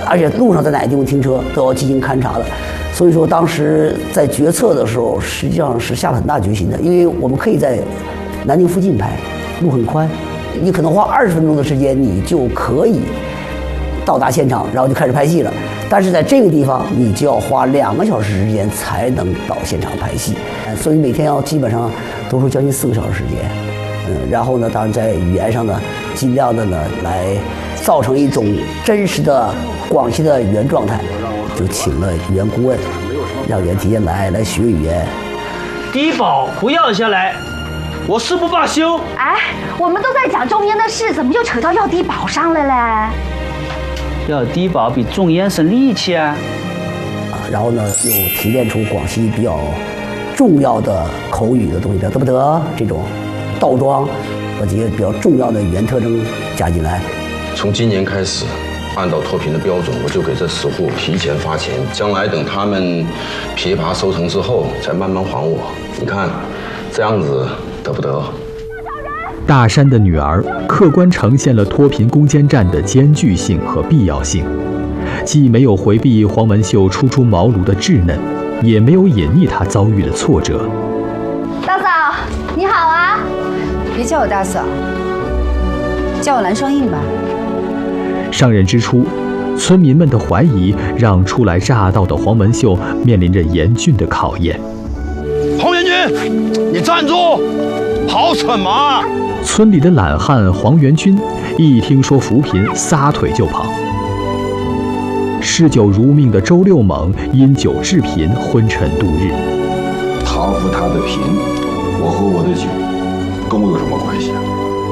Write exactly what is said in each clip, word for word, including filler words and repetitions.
而且路上在哪个地方停车都要进行勘察的。所以说，当时在决策的时候，实际上是下了很大决心的，因为我们可以在南京附近拍，路很宽，你可能花二十分钟的时间，你就可以到达现场，然后就开始拍戏了。但是在这个地方，你就要花两个小时时间才能到现场拍戏，所以每天要基本上都是将近四个小时时间。嗯，然后呢，当然在语言上呢，尽量的呢来造成一种真实的广西的语言状态。就请了语言顾问，让袁提前来来学语言。 低保不要下来，我誓不罢休。 哎，我们都在讲种烟的事，怎么就扯到要低保上了嘞？ 要低保比种烟省力气啊！ 啊，然后呢，又提炼出广西比较重要的口语的东西，比如得不得这种倒装，把这些比较重要的语言特征加进来。 从今年开始，按照脱贫的标准，我就给这十户提前发钱，将来等他们枇杷收成之后，再慢慢还我。你看，这样子得不得？ 大山的女儿客观呈现了脱贫攻坚战的艰巨性和必要性，既没有回避黄文秀初出茅庐的稚嫩，也没有隐匿她遭遇的挫折。 大嫂，你好啊！ 别叫我大嫂，叫我蓝双映吧。 上任之初，村民们的怀疑让初来乍到的黄文秀面临着严峻的考验。 黄元军，你站住！跑什么？ 村里的懒汉黄元军一听说扶贫，撒腿就跑。嗜酒如命的周六猛因酒致贫，昏沉度日。 他扶他的贫，我喝我的酒，跟我有什么关系啊？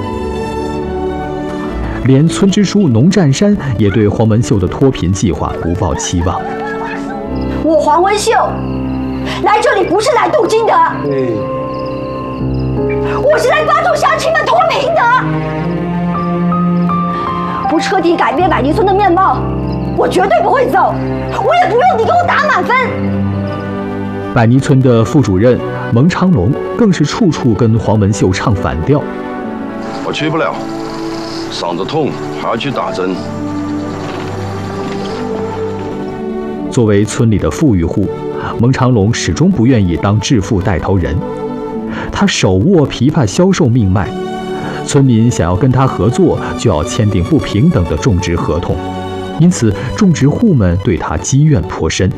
连村支书农占山也对黄文秀的脱贫计划不抱期望。 我黄文秀来这里不是来镀金的， 对， 我是来帮助乡亲们脱贫的。不彻底改变百泥村的面貌，我绝对不会走，我也不用你给我打满分。 百泥村的副主任蒙长龙更是处处跟黄文秀唱反调。 我去不了。嗓子痛还要去打针。 作为村里的富裕户，蒙长龙始终不愿意当致富带头人。他手握枇杷销售命脉，村民想要跟他合作，就要签订不平等的种植合同，因此种植户们对他积怨颇深。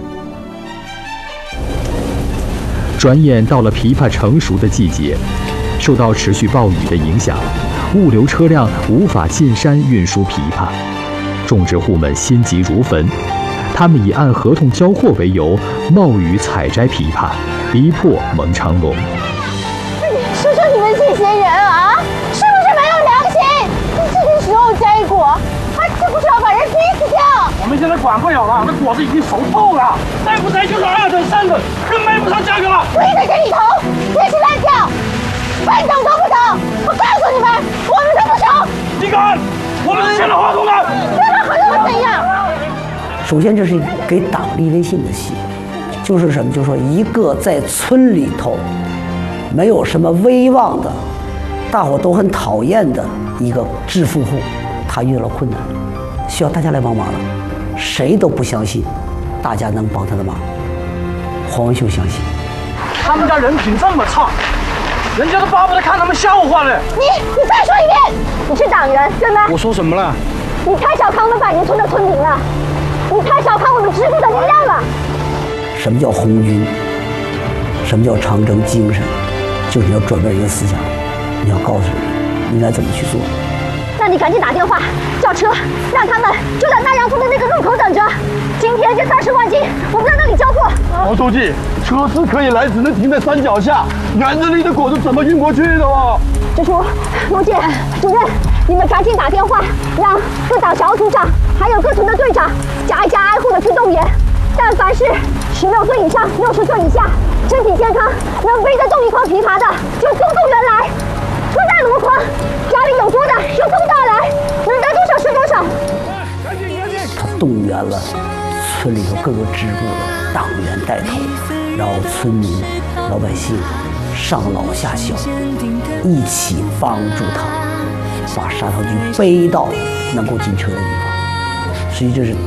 转眼到了枇杷成熟的季节，受到持续暴雨的影响，物流车辆无法进山运输枇杷，种植户们心急如焚。他们以按合同交货为由，冒雨采摘枇杷，逼迫蒙长龙。 说说你们这些人啊，是不是没有良心？这个时候摘果，还是不是要把人逼死掉？ 我们现在管不了了，那果子已经熟透了，再不摘就是二等三等，更卖不上价格了。 我一在这里头，别是乱叫，半等都不等！我告诉你们，我们都不熟。 你敢？我们是签了合同的。 签了合同怎样？ 首先，这是给党立威信的戏，就是什么？就是说，一个在村里头没有什么威望的，大伙都很讨厌的一个致富户，他遇到了困难，需要大家来帮忙了，谁都不相信大家能帮他的忙。黄文秀相信。 他们家人品这么差，人家都巴不得看他们笑话了。 你你再说一遍，你是党员对吗？ 我说什么了？ 你太小看我们百年村的村民了，你太小看我们支部的力量了。 什么叫红军？什么叫长征精神？就是你要转变一个思想，你要告诉人应该怎么去做。 那你赶紧打电话叫车，让他们就在纳阳村的那个路口等着。今天这三十万斤，我们在那里交货。 毛书记，车是可以来，只能停在山脚下，园子里的果子怎么运过去的哦？ 支书、农建主任，你们赶紧打电话，让各党小组长还有各村的队长家一家挨户的去动员。但凡是十六岁以上、六十岁以下、身体健康、能背得动一筐枇杷的，就送动员来。车在箩筐，家里有多的就送到来，能得多少是多少。 他动员了村里头各个支部的党员带头，然后村民、老百姓上老下小，一起帮助他把沙条局背到能够进车的地方。实际这是